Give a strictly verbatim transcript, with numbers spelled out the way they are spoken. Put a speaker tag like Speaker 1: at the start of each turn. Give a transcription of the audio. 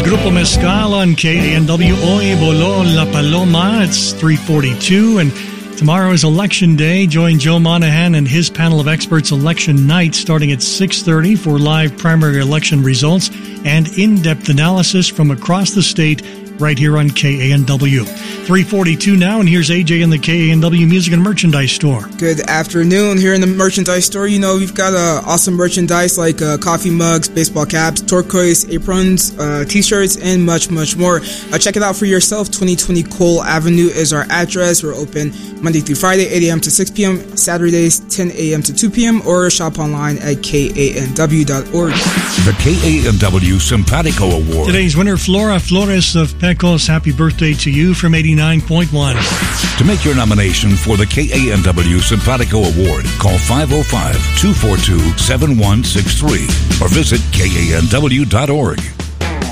Speaker 1: Grupo Mezcal on K A N W. Hoy voló La Paloma. It's three forty-two, and tomorrow is Election Day. Join Joe Monahan and his panel of experts election night starting at six thirty for live primary election results and in-depth analysis from across the state right here on K A N W. three forty-two now, and here's A J in the K A N W Music and Merchandise Store.
Speaker 2: Good afternoon. Here in the merchandise store, you know, we've got uh, awesome merchandise like uh, coffee mugs, baseball caps, turquoise aprons, uh, t-shirts, and much, much more. Uh, check it out for yourself. twenty twenty Cole Avenue is our address. We're open Monday through Friday, eight a.m. to six p.m., Saturdays, ten a.m. to two p.m., or shop online at K A N W dot org.
Speaker 3: The K A N W Simpatico Award.
Speaker 1: Today's winner, Flora Flores of Pecos. Happy birthday to you from eighty-nine point one.
Speaker 3: To make your nomination for the K A N W Simpatico Award, call five oh five, two four two, seven one six three or visit K A N W dot org.